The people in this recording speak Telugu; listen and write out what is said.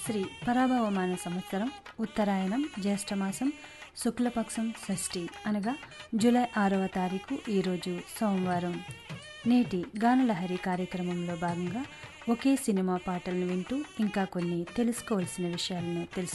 శ్రీ పరాభవమాన సంవత్సరం ఉత్తరాయణం జ్యేష్ఠమాసం శుక్లపక్షం షష్ఠి అనగా జూలై 6వ తారీఖు ఈరోజు సోమవారం. నేటి గానలహరి కార్యక్రమంలో భాగంగా ఒకే సినిమా పాటలను వింటూ ఇంకా కొన్ని తెలుసుకోవాల్సిన విషయాలను